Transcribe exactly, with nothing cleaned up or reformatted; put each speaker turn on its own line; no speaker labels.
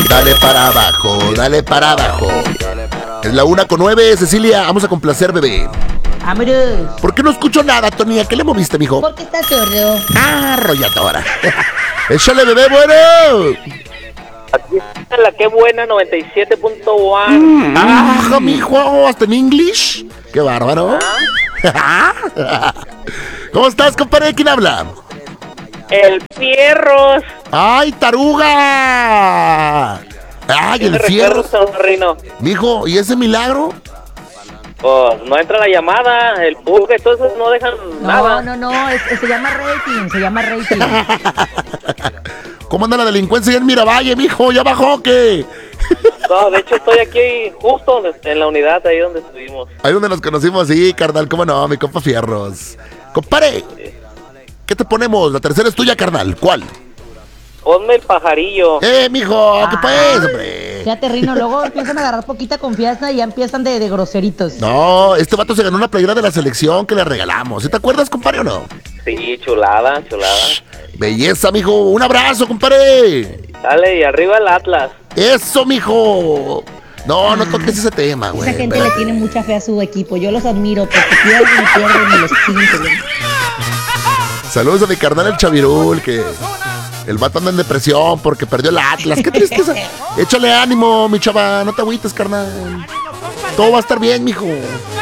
Dale para abajo, dale para abajo. Es la una con nueve, Cecilia, vamos a complacer, bebé.
Vámonos.
¿Por qué no escucho nada, Tony? ¿A qué le moviste, mijo?
Porque está sordo.
Ah, rolladora. Échale, bebé, bueno.
Aquí está la que buena noventa y siete punto uno.
Mm. Ah, mijo, hasta en English. Qué bárbaro. ¿Cómo estás, compadre? ¿Quién habla?
El Fierros.
¡Ay, taruga! ¡Ay, el Fierros!
Rino.
Mijo, ¿y ese milagro?
Pues no entra la llamada, el pulga, entonces no dejan
No,
nada.
no, no, es- es- se llama rating, se llama rating.
¿Cómo anda la delincuencia en Miravalle, mijo? ¿Ya bajó o qué?
No, de hecho estoy aquí justo donde- en la unidad, ahí donde estuvimos.
Ahí donde nos conocimos, sí, carnal, ¿cómo no? Mi compa Fierros. Compare, ¿qué te ponemos? La tercera es tuya, carnal. ¿Cuál?
Ponme el pajarillo.
¡Eh, mijo! ¿Qué pues, hombre?
Fíjate, Rino, luego empiezan a agarrar poquita confianza y ya empiezan de, de groseritos.
No, este vato se ganó una playera de la selección que le regalamos. ¿Sí te acuerdas, compadre, o no?
Sí, chulada, chulada.
Belleza, mijo. Un abrazo, compadre.
Dale, y arriba el Atlas.
Eso, mijo. No, no toques ese tema, güey.
Esa gente
Espérate.
le tiene mucha fe a su equipo. Yo los admiro porque pierden y pierden y los cinco.
Saludos a mi carnal el Chavirul, que el vato anda en depresión porque perdió el Atlas. Qué tristeza. Échale ánimo, mi chava. No te agüites, carnal. Todo va a estar bien, mijo.